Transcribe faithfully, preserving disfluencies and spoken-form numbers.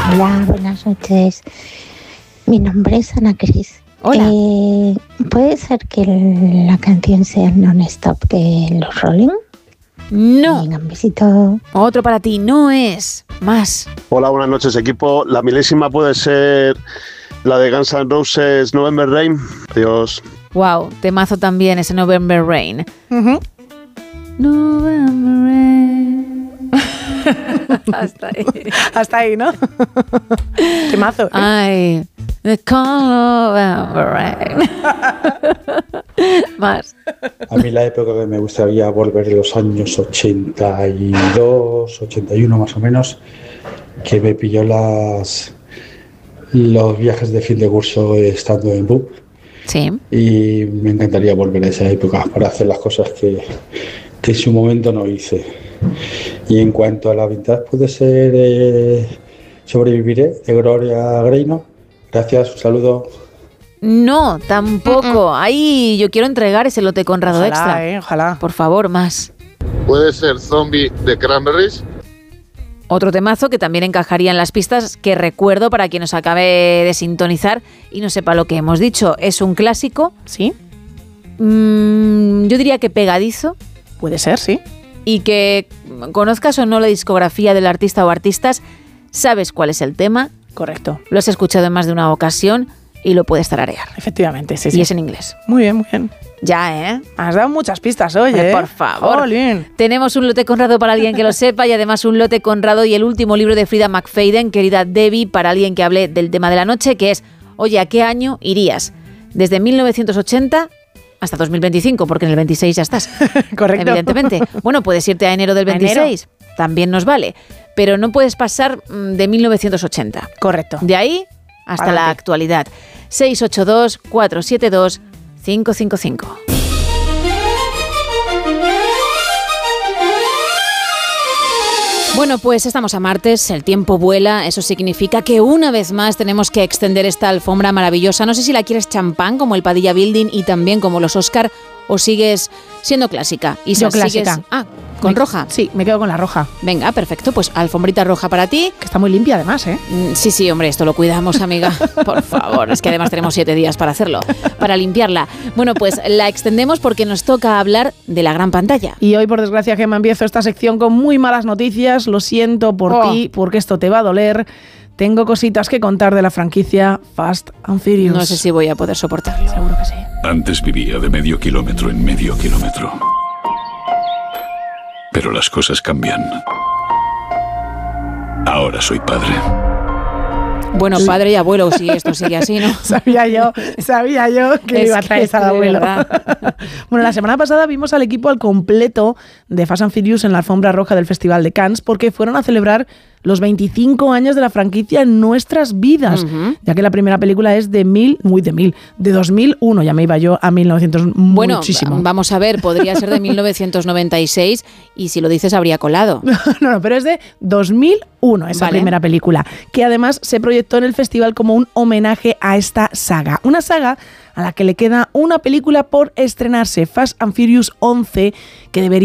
Hola, buenas noches. Mi nombre es Ana Cris. Hola. Eh, ¿Puede ser que la canción sea Non-Stop de los Rolling? No. Venga, un besito. Otro para ti, no es. Más. Hola, buenas noches, equipo. La milésima puede ser la de Guns N' Roses, November Rain. Adiós. Wow, temazo también ese November Rain. Uh-huh. November Rain. Hasta ahí. Hasta ahí, ¿no? Temazo. ¿eh? Ay, the call of November Rain. Más. A mí la época que me gustaría volver de los años ochenta y dos, ochenta y uno más o menos, que me pilló las los viajes de fin de curso estando en B U P. Sí. Y me encantaría volver a esa época para hacer las cosas que, que en su momento no hice. Y en cuanto a la vintage, puede ser eh, Sobreviviré, de Gloria Gaynor. Gracias, un saludo. No, tampoco. Ahí yo quiero entregar ese lote Conrado Ojalá, extra. eh, ojalá. Por favor, más. Puede ser Zombie de Cranberries. Otro temazo que también encajaría en las pistas, que recuerdo para quien nos acabe de sintonizar y no sepa lo que hemos dicho. Es un clásico. ¿Sí? Mmm, yo diría que pegadizo. Puede ser, sí. Y que conozcas o no la discografía del artista o artistas, sabes cuál es el tema. Correcto. Lo has escuchado en más de una ocasión y lo puedes tararear. Efectivamente, sí, Y sí. es en inglés. Muy bien, muy bien. Ya, ¿eh? Has dado muchas pistas, oye. Hombre, ¿eh? por favor. Jolín. Tenemos un lote Conrado para alguien que lo sepa y además un lote Conrado y el último libro de Frida McFadden, querida Debbie, para alguien que hable del tema de la noche, que es, oye, ¿a qué año irías? Desde mil novecientos ochenta hasta dos mil veinticinco, porque en el veintiséis ya estás. Correcto. Evidentemente. Bueno, puedes irte a enero del veintiséis, enero. También nos vale, pero no puedes pasar de mil novecientos ochenta. Correcto. De ahí hasta Adelante. la actualidad. seis ocho dos, cuatro siete dos, cinco cinco cinco. Bueno, pues estamos a martes, el tiempo vuela, eso significa que una vez más tenemos que extender esta alfombra maravillosa. No sé si la quieres champán como el Padilla Building y también como los Oscar o sigues siendo clásica. Isa, Yo clásica. sigues- Ah, ¿con Me- roja? Sí, me quedo con la roja. Venga, perfecto, pues alfombrita roja para ti. Que está muy limpia además, ¿eh? Mm, Sí, sí, hombre, esto lo cuidamos, amiga. Por favor, es que además tenemos siete días para hacerlo, para limpiarla. Bueno, pues la extendemos porque nos toca hablar de la gran pantalla. Y hoy, por desgracia, Gemma, empiezo esta sección con muy malas noticias. Lo siento por Oh. ti, porque esto te va a doler. Tengo cositas que contar de la franquicia Fast and Furious. No sé si voy a poder soportarlo. Seguro que sí. Antes vivía de medio kilómetro en medio kilómetro. Pero las cosas cambian. Ahora soy padre. Bueno, padre y abuelo, si esto sigue así, ¿no? Sabía yo, sabía yo que Es le iba a traer que, al de abuelo. verdad. Bueno, la semana pasada vimos al equipo al completo de Fast and Furious en la alfombra roja del Festival de Cannes porque fueron a celebrar los veinticinco años de la franquicia en nuestras vidas, Uh-huh. ya que la primera película es de mil, muy de mil, de dos mil uno, ya me iba yo a mil novecientos Bueno, muchísimo. vamos a ver, podría ser de mil novecientos noventa y seis y si lo dices habría colado. No, no, pero es de dos mil uno esa Vale. primera película, que además se proyectó en el festival como un homenaje a esta saga. Una saga a la que le queda una película por estrenarse, Fast and Furious once, que debería